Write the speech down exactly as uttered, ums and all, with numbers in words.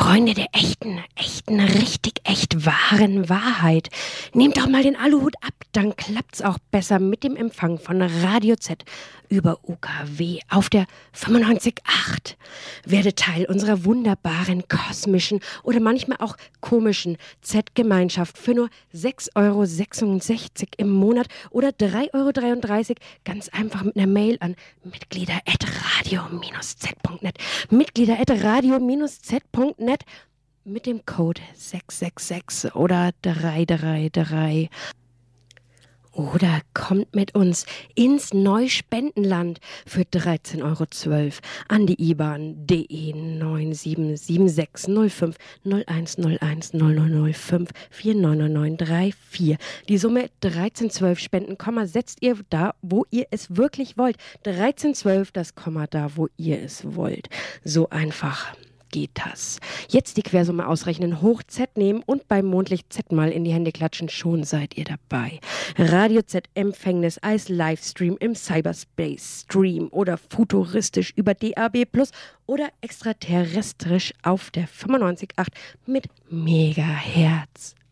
Freunde der echten, echten, richtig echt wahren Wahrheit. Nehmt doch mal den Aluhut ab, dann klappt's auch besser mit dem Empfang von Radio Z über U K W auf der fünfundneunzig Komma acht. Werde Teil unserer wunderbaren, kosmischen oder manchmal auch komischen Z-Gemeinschaft für nur sechs Euro sechsundsechzig im Monat oder drei Euro dreiunddreißig ganz einfach mit einer Mail an mitglieder at radio z punkt net. Mitglieder at radio z punkt net mit dem Code sechs sechs sechs oder drei drei drei. Oder kommt mit uns ins Neuspendenland für dreizehn Euro zwölf an die I B A N D E neun sieben sieben sechs null fünf null eins null eins null null null fünf vier neun neun neun drei vier. Die Summe dreizehn zwölf Spenden, Komma, setzt ihr da, wo ihr es wirklich wollt. dreizehn zwölf, das Komma da, wo ihr es wollt. So einfach geht das. Jetzt die Quersumme ausrechnen, hoch Z nehmen und beim Mondlicht Z mal in die Hände klatschen, schon seid ihr dabei. Radio Z Empfängnis als Livestream im Cyberspace Stream oder futuristisch über D A B plus oder extraterrestrisch auf der fünfundneunzig Komma acht mit Megahertz.